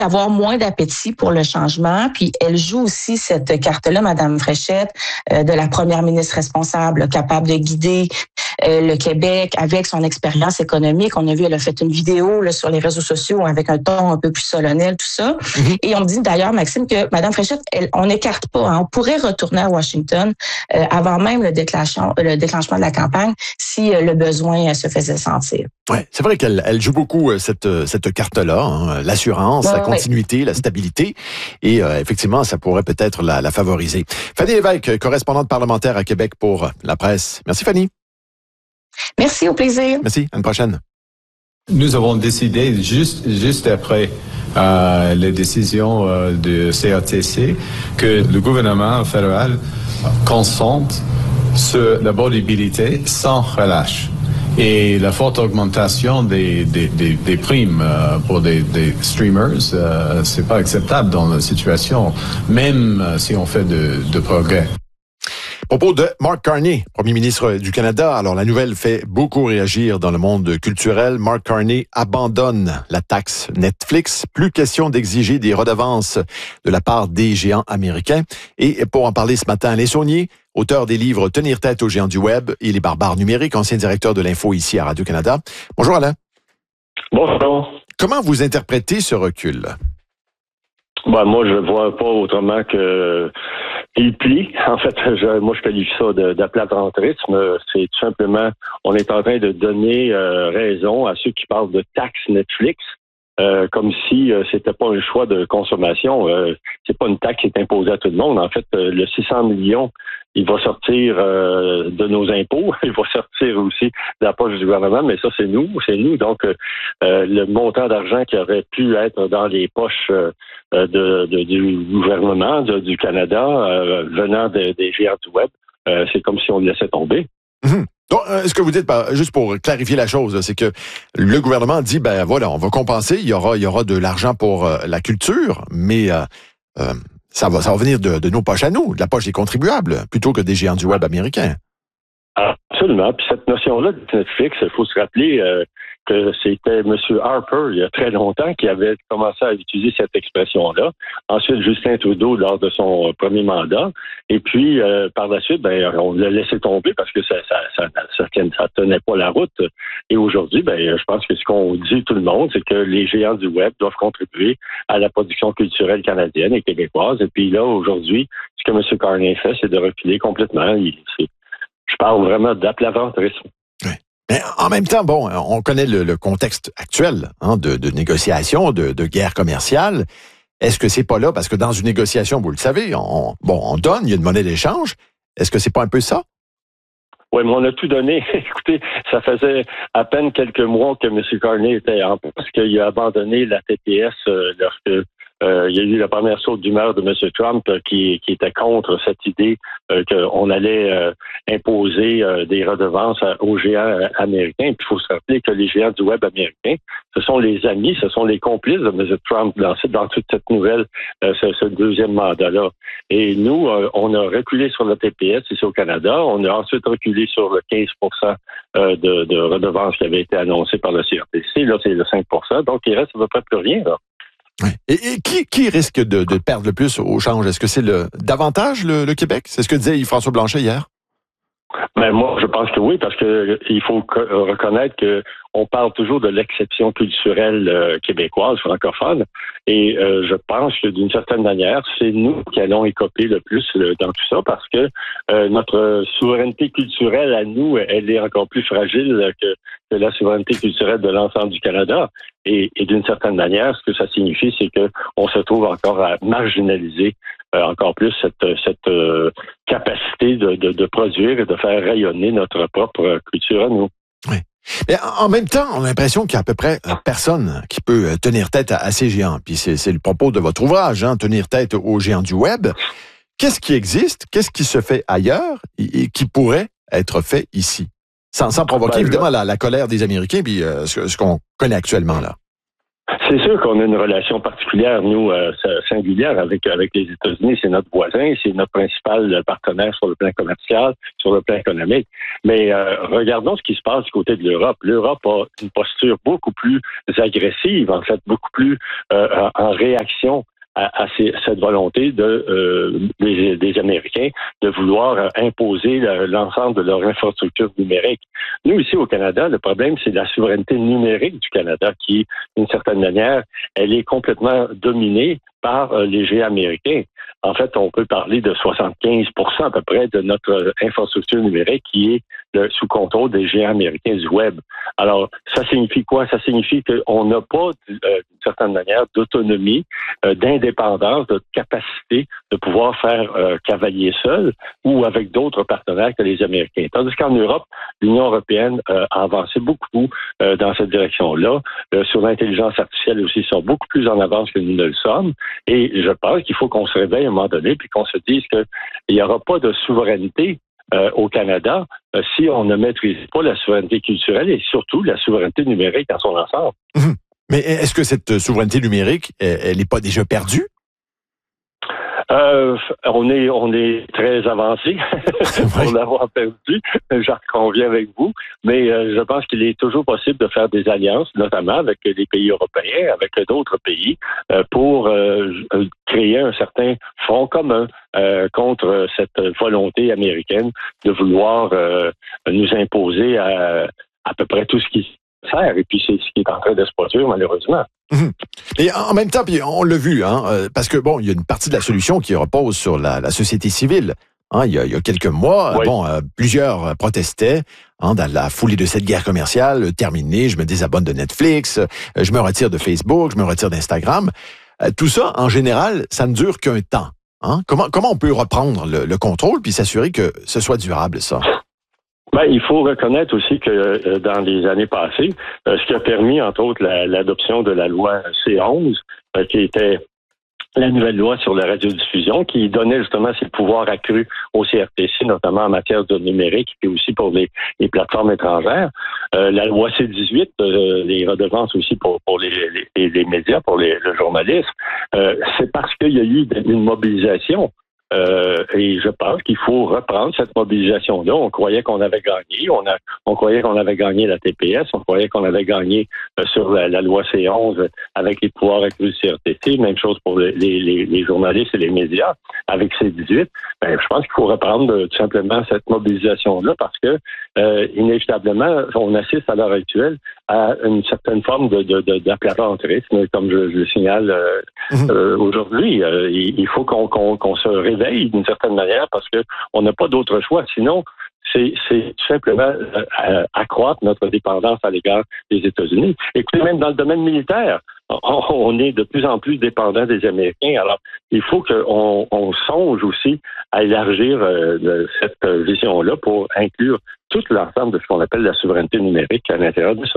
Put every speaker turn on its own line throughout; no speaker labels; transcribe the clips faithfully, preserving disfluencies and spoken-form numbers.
avoir moins d'appétit pour le changement. Puis elle joue aussi cette carte-là, Madame Fréchette, euh, de la première ministre responsable, capable de guider euh, le Québec avec son expérience économique. On a vu, elle a fait une vidéo là, sur les réseaux sociaux avec un ton un peu plus solennel, tout ça. Mm-hmm. Et on dit d'ailleurs, Maxime, que Madame Fréchette, elle, on n'écarte pas. Hein, on pourrait retourner à Washington euh, avant même le déclenchement, le déclenchement de la campagne si euh, le besoin euh, se faisait sentir.
Ouais, c'est vrai qu'elle elle joue beaucoup euh, cette cette carte-là, hein, l'assurance, ouais, la continuité, ouais. la stabilité, et euh, effectivement, ça pourrait peut-être la, la favoriser. Fanny Lévesque, correspondante parlementaire à Québec pour La Presse. Merci Fanny.
Merci, au plaisir.
Merci, à une prochaine.
Nous avons décidé juste juste après euh, les décisions euh, du C A T C que le gouvernement fédéral consente sur la mobilité sans relâche. Et la forte augmentation des, des, des, des primes euh, pour des, des streamers, euh, c'est pas acceptable dans la situation, même euh, si on fait de, de progrès.
Propos de Mark Carney, premier ministre du Canada. Alors, la nouvelle fait beaucoup réagir dans le monde culturel. Mark Carney abandonne la taxe Netflix. Plus question d'exiger des redevances de la part des géants américains. Et pour en parler ce matin, Alain Saunier, auteur des livres Tenir tête aux géants du web et les barbares numériques, ancien directeur de l'info ici à Radio-Canada. Bonjour Alain.
Bonjour.
Comment vous interprétez ce recul?
Ben, moi, je ne vois pas autrement que il plie. En fait, je, moi, je qualifie ça de, d'aplatentrisme. C'est tout simplement, on est en train de donner euh, raison à ceux qui parlent de taxe Netflix. Euh, comme si euh, c'était pas un choix de consommation. Euh, c'est pas une taxe qui est imposée à tout le monde. En fait, euh, le six cents millions, il va sortir euh, de nos impôts. Il va sortir aussi de la poche du gouvernement, mais ça, c'est nous. C'est nous. Donc, euh, le montant d'argent qui aurait pu être dans les poches euh, de, de, du gouvernement de, du Canada, euh, venant de, des géants du web, euh, c'est comme si on le laissait tomber.
Mmh. Donc, euh, ce que vous dites, juste pour clarifier la chose, c'est que le gouvernement dit, ben voilà, on va compenser, il y aura, il y aura de l'argent pour euh, la culture, mais euh, euh, ça va, ça va venir de, de nos poches à nous, de la poche des contribuables, plutôt que des géants du web américains.
Absolument. Puis cette notion-là de Netflix, il faut se rappeler euh, que c'était M. Harper, il y a très longtemps, qui avait commencé à utiliser cette expression-là. Ensuite, Justin Trudeau, lors de son premier mandat. Et puis, euh, par la suite, ben, on l'a laissé tomber parce que ça ça, ça, ça, ça tenait pas la route. Et aujourd'hui, ben, je pense que ce qu'on dit tout le monde, c'est que les géants du web doivent contribuer à la production culturelle canadienne et québécoise. Et puis là, aujourd'hui, ce que M. Carney fait, c'est de reculer complètement. Il, c'est, Je parle vraiment d'aplatentrisme.
Oui. Mais en même temps, bon, on connaît le, le contexte actuel hein, de, de négociation, de, de guerre commerciale. Est-ce que c'est pas là, parce que dans une négociation, vous le savez, on, bon, on donne, il y a une monnaie d'échange. Est-ce que c'est pas un peu ça?
Oui, mais on a tout donné. Écoutez, ça faisait à peine quelques mois que M. Carney était en parce qu'il a abandonné la T P S euh, lorsque Euh, il y a eu la première saute d'humeur de M. Trump euh, qui, qui était contre cette idée euh, qu'on allait euh, imposer euh, des redevances aux géants américains. Puis il faut se rappeler que les géants du web américain, ce sont les amis, ce sont les complices de M. Trump dans, dans toute cette nouvelle, euh, ce, ce deuxième mandat-là. Et nous, euh, on a reculé sur le T P S ici au Canada. On a ensuite reculé sur le quinze pour cent euh, de, de redevances qui avait été annoncé par le C R T C. Là, c'est le cinq pour cent. Donc, il reste à peu près plus rien, là.
Et, et qui, qui risque de, de perdre le plus au change? Est-ce que c'est le davantage le, le Québec? C'est ce que disait Yves-François Blanchet hier?
Ben moi, je pense que oui, parce que il faut reconnaître que on parle toujours de l'exception culturelle euh, québécoise, francophone, et euh, je pense que d'une certaine manière, c'est nous qui allons écoper le plus le, dans tout ça, parce que euh, notre souveraineté culturelle à nous, elle est encore plus fragile que, que la souveraineté culturelle de l'ensemble du Canada. Et, et d'une certaine manière, ce que ça signifie, c'est que on se trouve encore à marginaliser euh, encore plus cette, cette euh, capacité de, de, de produire et de faire rayonner notre propre culture à nous.
Oui. Mais en même temps, on a l'impression qu'il y a à peu près personne qui peut tenir tête à, à ces géants. Puis c'est, c'est le propos de votre ouvrage, hein, tenir tête aux géants du web. Qu'est-ce qui existe? Qu'est-ce qui se fait ailleurs et, et qui pourrait être fait ici? Sans, sans provoquer, ben, évidemment, la, la colère des Américains puis euh, ce, ce qu'on connaît actuellement, là.
C'est sûr qu'on a une relation particulière, nous, euh, singulière avec avec les États-Unis. C'est notre voisin, c'est notre principal partenaire sur le plan commercial, sur le plan économique. Mais euh, regardons ce qui se passe du côté de l'Europe. L'Europe a une posture beaucoup plus agressive, en fait, beaucoup plus euh, en réaction à, à ces, cette volonté de euh, des, des Américains de vouloir euh, imposer le, l'ensemble de leur infrastructure numérique. Nous, ici au Canada, le problème, c'est la souveraineté numérique du Canada qui, d'une certaine manière, elle est complètement dominée par euh, les géants américains. En fait, on peut parler de soixante-quinze pour cent à peu près de notre infrastructure numérique qui est le, sous contrôle des géants américains du web. Alors, ça signifie quoi? Ça signifie qu'on n'a pas, euh, d'une certaine manière, d'autonomie, euh, d'indépendance, de capacité de pouvoir faire euh, cavalier seul ou avec d'autres partenaires que les Américains. Tandis qu'en Europe, l'Union européenne euh, a avancé beaucoup euh, dans cette direction-là. Euh, sur l'intelligence artificielle aussi, ils sont beaucoup plus en avance que nous ne le sommes. Et je pense qu'il faut qu'on se réveille à un moment donné puis qu'on se dise qu'il n'y aura pas de souveraineté euh, au Canada euh, si on ne maîtrise pas la souveraineté culturelle et surtout la souveraineté numérique dans son ensemble.
Mmh. Mais est-ce que cette souveraineté numérique, elle n'est pas déjà perdue?
Euh, on est on est très avancé pour l'avoir perdu, j'en conviens avec vous, mais euh, je pense qu'il est toujours possible de faire des alliances, notamment avec les pays européens, avec d'autres pays, euh, pour euh, créer un certain front commun euh, contre cette volonté américaine de vouloir euh, nous imposer à, à peu près tout ce qui faire. Et puis c'est ce qui est en train de se produire, malheureusement.
Mmh. Et en même temps, puis on l'a vu, hein, parce que bon, il y a une partie de la solution qui repose sur la, la société civile. Hein, il, y a, il y a quelques mois, oui. bon, euh, plusieurs protestaient hein, dans la foulée de cette guerre commerciale terminée. Je me désabonne de Netflix, je me retire de Facebook, je me retire d'Instagram. Euh, tout ça, en général, ça ne dure qu'un temps. Hein? Comment, comment on peut reprendre le, le contrôle puis s'assurer que ce soit durable, ça?
Ben, il faut reconnaître aussi que euh, dans les années passées, euh, ce qui a permis, entre autres, la, l'adoption de la loi C onze, euh, qui était la nouvelle loi sur la radiodiffusion, qui donnait justement ses pouvoirs accrus au C R T C, notamment en matière de numérique, et aussi pour les, les plateformes étrangères. Euh, la loi C dix-huit, euh, les redevances aussi pour, pour les, les, les médias, pour les, le journalisme, euh, c'est parce qu'il y a eu une mobilisation. Euh, et je pense qu'il faut reprendre cette mobilisation-là. On croyait qu'on avait gagné, on a, on croyait qu'on avait gagné la T P S, on croyait qu'on avait gagné euh, sur la, la loi C onze avec les pouvoirs accrus du C R T C. Même chose pour les, les, les journalistes et les médias avec C dix-huit. Ben, je pense qu'il faut reprendre euh, tout simplement cette mobilisation-là parce que euh, inévitablement, on assiste à l'heure actuelle à une certaine forme de, de, de, d'aplatantrisme, comme je, je le signale euh, mmh. euh, aujourd'hui. Euh, il, il faut qu'on, qu'on, qu'on se réveille d'une certaine manière parce que on n'a pas d'autre choix. Sinon, c'est, c'est tout simplement euh, accroître notre dépendance à l'égard des États-Unis. Écoutez, même dans le domaine militaire, on, on est de plus en plus dépendant des Américains. Alors, il faut qu'on on songe aussi à élargir euh, cette vision-là pour inclure tout l'ensemble de ce qu'on appelle la souveraineté numérique à l'intérieur de ça.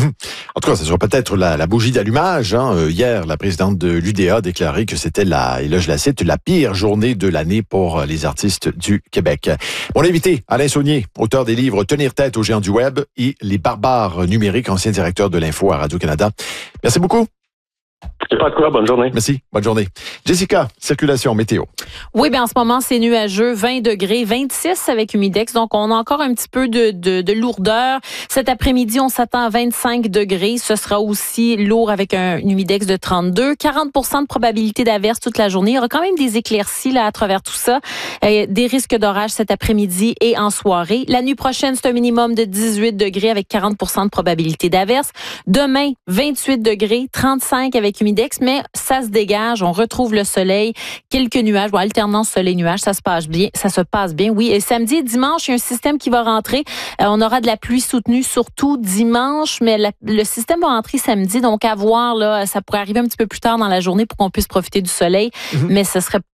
En tout cas, ce sera peut-être la, la bougie d'allumage. Hein. Hier, la présidente de l'U D A a déclaré que c'était la, et là je la cite, la pire journée de l'année pour les artistes du Québec. Mon invité, Alain Saunier, auteur des livres Tenir tête aux géants du web et Les barbares numériques, ancien directeur de l'info à Radio-Canada. Merci beaucoup.
C'est pas de quoi, bonne journée.
Merci, bonne journée. Jessica, circulation, météo.
Oui, bien en ce moment, c'est nuageux, vingt degrés, vingt-six avec humidex, donc on a encore un petit peu de, de, de lourdeur. Cet après-midi, on s'attend à vingt-cinq degrés, ce sera aussi lourd avec un humidex de trente-deux, quarante pour cent de probabilité d'averse toute la journée. Il y aura quand même des éclaircies là à travers tout ça, euh, des risques d'orage cet après-midi et en soirée. La nuit prochaine, c'est un minimum de dix-huit degrés avec quarante pour cent de probabilité d'averse. Demain, vingt-huit degrés, trente-cinq avec humidex, mais ça se dégage, on retrouve le soleil, quelques nuages, bon, alternance soleil-nuage, ça se passe bien, ça se passe bien, oui. Et samedi et dimanche, il y a un système qui va rentrer, euh, on aura de la pluie soutenue, surtout dimanche, mais la, le système va rentrer samedi, donc à voir, là, ça pourrait arriver un petit peu plus tard dans la journée pour qu'on puisse profiter du soleil, mm-hmm. mais ce serait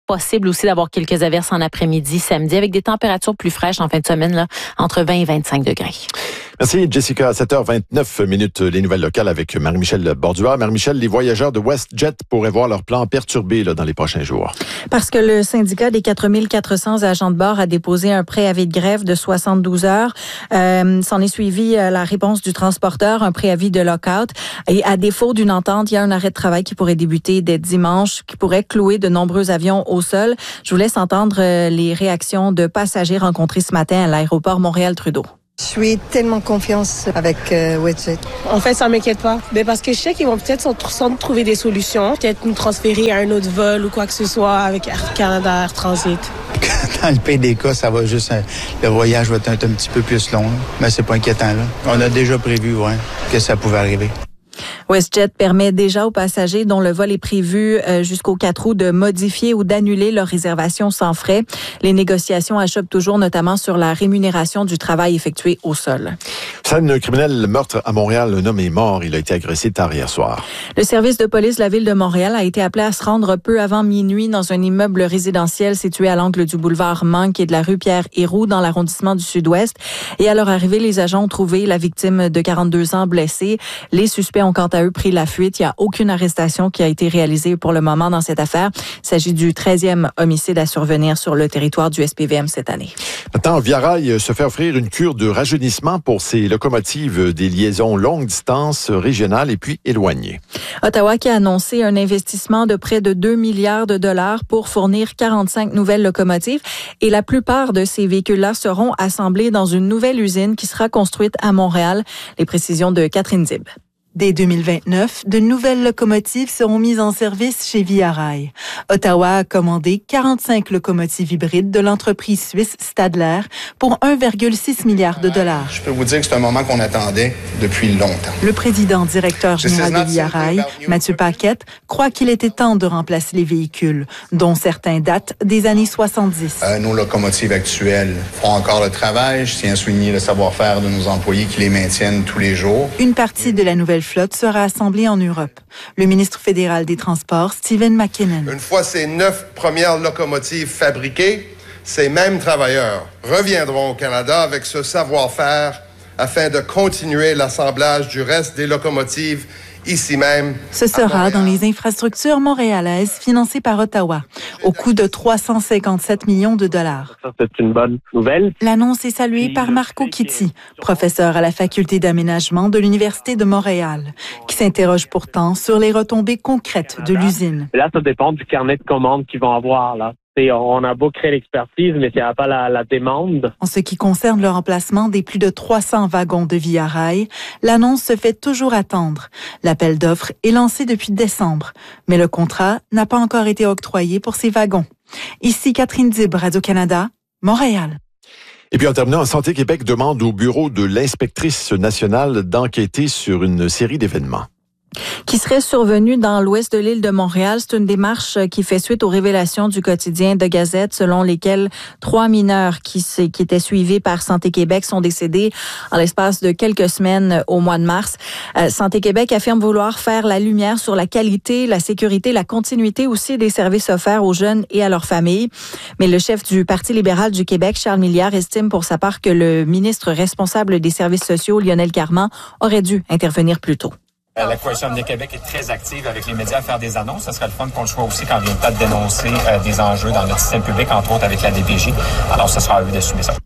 possible aussi d'avoir quelques averses en après-midi samedi avec des températures plus fraîches en fin de semaine, là, entre vingt et vingt-cinq degrés.
Merci, Jessica. À sept heures vingt-neuf minutes, les nouvelles locales avec Marie-Michel Bordua. Marie-Michel, les voyageurs de WestJet pourraient voir leur plan perturbé là, dans les prochains jours.
Parce que le syndicat des quatre mille quatre cents agents de bord a déposé un préavis de grève de soixante-douze heures. Euh, s'en est suivi euh, la réponse du transporteur, un préavis de lock-out. Et à défaut d'une entente, il y a un arrêt de travail qui pourrait débuter dès dimanche, qui pourrait clouer de nombreux avions au sol. Je vous laisse entendre euh, les réactions de passagers rencontrés ce matin à l'aéroport Montréal-Trudeau.
Je suis tellement confiance avec euh, WestJet.
En fait, ça m'inquiète pas. Mais parce que je sais qu'ils vont peut-être s'en trouver des solutions, peut-être nous transférer à un autre vol ou quoi que ce soit avec Air Canada, Air Transit.
Dans le pire des cas, ça va juste, le voyage va être un, un petit peu plus long, là. Mais c'est pas inquiétant là. On a déjà prévu, ouais, que ça pouvait arriver.
WestJet permet déjà aux passagers dont le vol est prévu jusqu'au quatre août de modifier ou d'annuler leur réservation sans frais. Les négociations achoppent toujours notamment sur la rémunération du travail effectué au sol.
Scène criminelle, meurtre à Montréal. Un homme est mort. Il a été agressé tard hier soir.
Le service de police de la ville de Montréal a été appelé à se rendre peu avant minuit dans un immeuble résidentiel situé à l'angle du boulevard Manque et de la rue Pierre-Héroux dans l'arrondissement du Sud-Ouest. Et à leur arrivée, les agents ont trouvé la victime de quarante-deux ans blessée. Les suspects ont quant à eux pris la fuite. Il n'y a aucune arrestation qui a été réalisée pour le moment dans cette affaire. Il s'agit du treizième homicide à survenir sur le territoire du S P V M cette année.
Maintenant, Via Rail se fait offrir une cure de rajeunissement pour ses locomotives des liaisons longue distance, régionales et puis éloignées.
Ottawa qui a annoncé un investissement de près de deux milliards de dollars pour fournir quarante-cinq nouvelles locomotives et la plupart de ces véhicules-là seront assemblés dans une nouvelle usine qui sera construite à Montréal. Les précisions de Catherine Zib.
Dès deux mille vingt-neuf, de nouvelles locomotives seront mises en service chez Via Rail. Ottawa a commandé quarante-cinq locomotives hybrides de l'entreprise suisse Stadler pour un virgule six milliard de dollars.
Je peux vous dire que c'est un moment qu'on attendait depuis longtemps.
Le président directeur général de Via Rail, Mathieu Paquette, croit qu'il était temps de remplacer les véhicules, dont certains datent des années soixante-dix.
Euh, nos locomotives actuelles font encore le travail. Je tiens à souligner le savoir-faire de nos employés qui les maintiennent tous les jours.
Une partie de la nouvelle flotte sera assemblée en Europe. Le ministre fédéral des Transports, Stephen McKinnon.
Une fois ces neuf premières locomotives fabriquées, ces mêmes travailleurs reviendront au Canada avec ce savoir-faire afin de continuer l'assemblage du reste des locomotives ici même.
Ce sera dans les infrastructures montréalaises financées par Ottawa, au coût de trois cent cinquante-sept millions de dollars.
Ça, c'est une bonne nouvelle.
L'annonce est saluée par Marco Kitty, professeur à la faculté d'aménagement de l'Université de Montréal, qui s'interroge pourtant sur les retombées concrètes de l'usine.
Là, ça dépend du carnet de commandes qu'ils vont avoir, là. On a beau créer l'expertise, mais c'est pas la, la demande.
En ce qui concerne le remplacement des plus de trois cents wagons de Via Rail, l'annonce se fait toujours attendre. L'appel d'offres est lancé depuis décembre, mais le contrat n'a pas encore été octroyé pour ces wagons. Ici Catherine Dib, Radio-Canada, Montréal.
Et puis en terminant, Santé Québec demande au bureau de l'inspectrice nationale d'enquêter sur une série d'événements
qui serait survenu dans l'ouest de l'île de Montréal. C'est une démarche qui fait suite aux révélations du quotidien de Gazette, selon lesquelles trois mineurs qui, qui étaient suivis par Santé Québec sont décédés en l'espace de quelques semaines au mois de mars. Euh, Santé Québec affirme vouloir faire la lumière sur la qualité, la sécurité, la continuité aussi des services offerts aux jeunes et à leurs familles. Mais le chef du Parti libéral du Québec, Charles Milliard, estime pour sa part que le ministre responsable des services sociaux, Lionel Carman, aurait dû intervenir plus tôt.
La Coalition Avenir Québec est très active avec les médias à faire des annonces. Ça serait le fun qu'on le soit aussi quand vient le temps de dénoncer euh, des enjeux dans notre système public, entre autres avec la D P J. Alors, ce sera à eux d'assumer ça.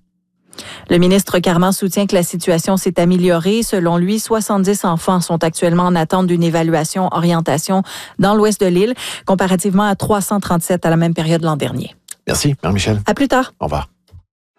Le ministre Carman soutient que la situation s'est améliorée. Selon lui, soixante-dix enfants sont actuellement en attente d'une évaluation orientation dans l'ouest de l'île, comparativement à trois cent trente-sept à la même période l'an dernier.
Merci, Marie-Michel.
À plus tard.
Au revoir.